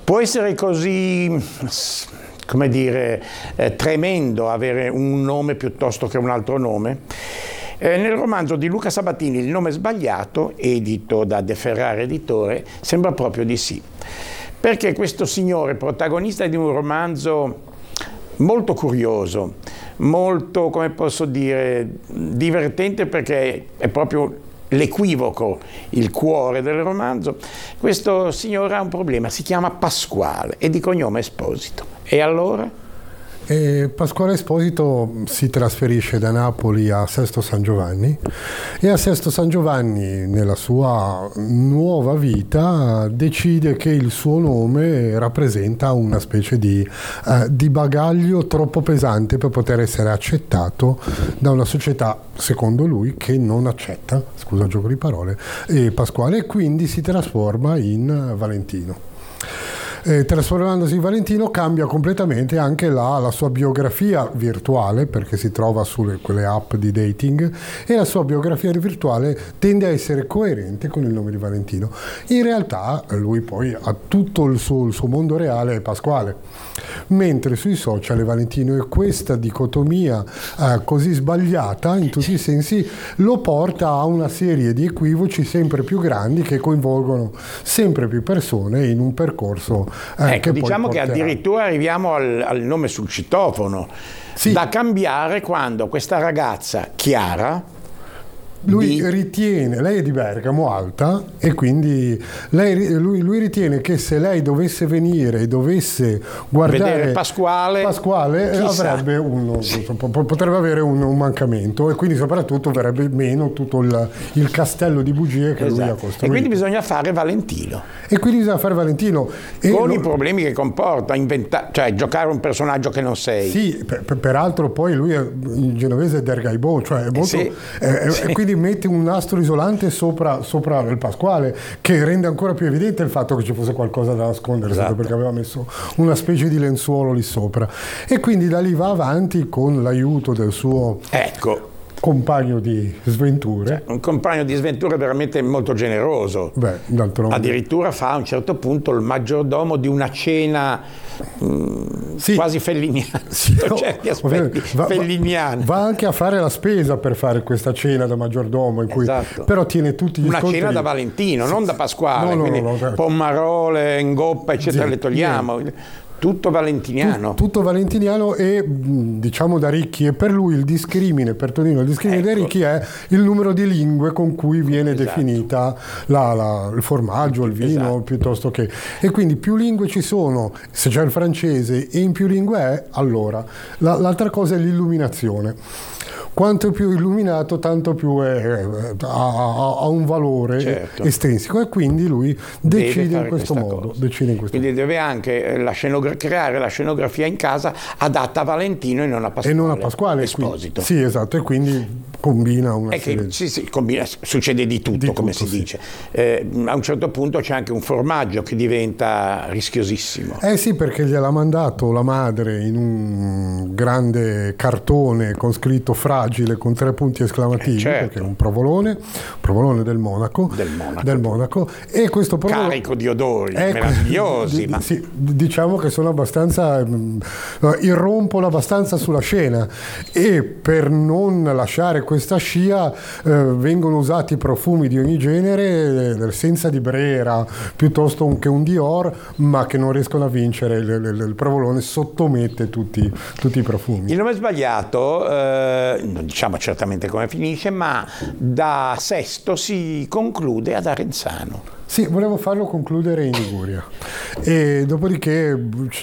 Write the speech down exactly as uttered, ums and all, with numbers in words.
Può essere così, come dire, eh, tremendo avere un nome piuttosto che un altro nome? Eh, nel romanzo di Luca Sabatini, Il nome sbagliato, edito da De Ferrara editore, sembra proprio di sì. Perché questo signore, protagonista di un romanzo molto curioso, molto, come posso dire, divertente, perché è proprio l'equivoco il cuore del romanzo, questo signore ha un problema, si chiama Pasquale e di cognome Esposito. E allora? E Pasquale Esposito si trasferisce da Napoli a Sesto San Giovanni e a Sesto San Giovanni, nella sua nuova vita, decide che il suo nome rappresenta una specie di, eh, di bagaglio troppo pesante per poter essere accettato da una società, secondo lui, che non accetta, scusa il gioco di parole, e Pasquale, e quindi si trasforma in Valentino. Eh, trasformandosi in Valentino cambia completamente anche la, la sua biografia virtuale, perché si trova sulle quelle app di dating, e la sua biografia virtuale tende a essere coerente con il nome di Valentino. In realtà lui poi ha tutto il suo, il suo mondo reale è Pasquale, mentre sui social è Valentino, e questa dicotomia eh, così sbagliata in tutti i sensi lo porta a una serie di equivoci sempre più grandi che coinvolgono sempre più persone in un percorso Eh, ecco, che diciamo che porterà. addirittura arriviamo al, al nome sul citofono, sì. Da cambiare quando questa ragazza Chiara, lui di... ritiene, lei è di Bergamo, alta, e quindi lei, lui, lui ritiene che se lei dovesse venire e dovesse guardare vedere Pasquale, Pasquale avrebbe un, sì. potrebbe avere un, un mancamento, e quindi soprattutto verrebbe meno tutto il, il castello di bugie che esatto. lui ha costruito. E quindi bisogna fare Valentino. E quindi bisogna fare Valentino. E con lo... i problemi che comporta, inventa... cioè giocare un personaggio che non sei. Sì, per, per, peraltro poi lui è, in genovese è Dergaibon, cioè è molto, sì. è, Sì. E quindi mette un nastro isolante sopra, sopra il Pasquale, che rende ancora più evidente il fatto che ci fosse qualcosa da nascondere, esatto. Perché aveva messo una specie di lenzuolo lì sopra, e quindi da lì va avanti con l'aiuto del suo ecco compagno di sventure. Cioè, un compagno di sventure veramente molto generoso. Beh, d'altronde. Addirittura fa a un certo punto il maggiordomo di una cena mh, sì. quasi felliniana, sì, no, certi aspetti va, felliniana. Va anche a fare la spesa per fare questa cena da maggiordomo, in cui esatto. però tiene tutti gli una scontri. Una cena da Valentino, sì, non da Pasquale, no, no, quindi no, no, certo. Pommarole, ingoppa, eccetera, sì, le togliamo. Sì. Tutto valentiniano. Tutto, tutto valentiniano e diciamo da ricchi, e per lui il discrimine, per Tonino il discrimine ecco. dei ricchi è il numero di lingue con cui viene esatto. definita la, la, il formaggio, il vino, esatto. piuttosto che, e quindi più lingue ci sono, se c'è il francese e in più lingue è, allora la, l'altra cosa è l'illuminazione. Quanto più illuminato, tanto più è, è, ha, ha un valore certo. estrinseco, e quindi lui decide in questo modo. Decide in questo quindi modo. deve anche la scenogra- creare la scenografia in casa adatta a Valentino e non a Pasquale. E non a Pasquale. Esposito. Quindi, sì, esatto, e quindi combina una è serie che, sì, sì, combina, succede di tutto, di come tutto, si sì. dice. Eh, a un certo punto c'è anche un formaggio che diventa rischiosissimo. Eh sì, perché gliel'ha mandato la madre in un grande cartone con scritto fragile con tre punti esclamativi, eh certo. perché è un provolone, provolone del Monaco, del Monaco, del Monaco e questo provolone, carico di odori ecco, meravigliosi. d- ma... sì, diciamo che sono abbastanza, mh, irrompono abbastanza sulla scena, e per non lasciare questa scia eh, vengono usati profumi di ogni genere, eh, senza di Brera, piuttosto che un Dior, ma che non riescono a vincere. Il, il, il provolone sottomette tutti, tutti i profumi. Il nome sbagliato, eh, non diciamo certamente come finisce, ma da Sesto si conclude ad Arenzano. Sì, volevo farlo concludere in Liguria, e dopodiché